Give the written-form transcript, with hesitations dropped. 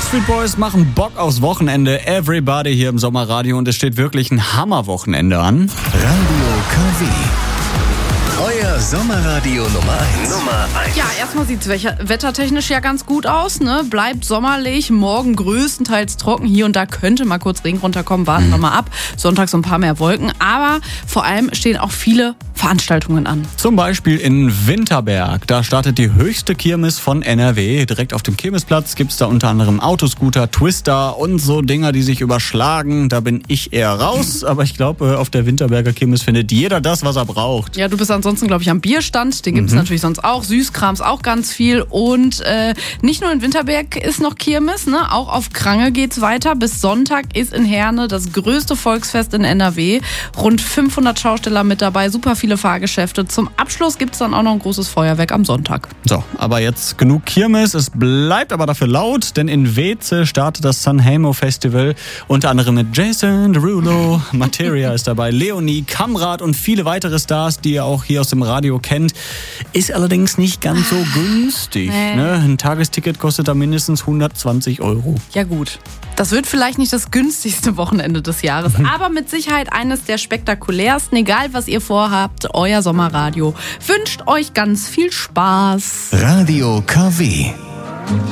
Backstreet Boys machen Bock aufs Wochenende. Everybody hier im Sommerradio und es steht wirklich ein Hammerwochenende an. Radio KW. Euer Sommerradio Nummer 1. Ja, erstmal sieht es wettertechnisch ja ganz gut aus, ne? Bleibt sommerlich, morgen größtenteils trocken. Hier und da könnte mal kurz Regen runterkommen, warten wir mal ab. Sonntag so ein paar mehr Wolken, aber vor allem stehen auch viele Veranstaltungen an. Zum Beispiel in Winterberg. Da startet die höchste Kirmes von NRW. Direkt auf dem Kirmesplatz gibt's da unter anderem Autoscooter, Twister und so Dinger, die sich überschlagen. Da bin ich eher raus, aber ich glaube, auf der Winterberger Kirmes findet jeder das, was er braucht. Ja, du bist ansonsten, glaube ich, am Bierstand. Den gibt es natürlich sonst auch. Süßkrams auch ganz viel. Und nicht nur in Winterberg ist noch Kirmes, ne? Auch auf Krange geht's weiter. Bis Sonntag ist in Herne das größte Volksfest in NRW. Rund 500 Schausteller mit dabei, super viele Fahrgeschäfte. Zum Abschluss gibt's dann auch noch ein großes Feuerwerk am Sonntag. So, aber jetzt genug Kirmes. Es bleibt aber dafür laut, denn in Weze startet das Sanremo Festival. Unter anderem mit Jason Derulo, Materia ist dabei, Leonie, Kamrat und viele weitere Stars, die ihr auch hier aus dem Radio kennt. Ist allerdings nicht ganz so günstig. Nee. Ne? Ein Tagesticket kostet da mindestens 120 €. Ja gut, das wird vielleicht nicht das günstigste Wochenende des Jahres, aber mit Sicherheit eines der spektakulärsten. Egal, was ihr vorhabt, euer Sommerradio wünscht euch ganz viel Spaß. Radio KW.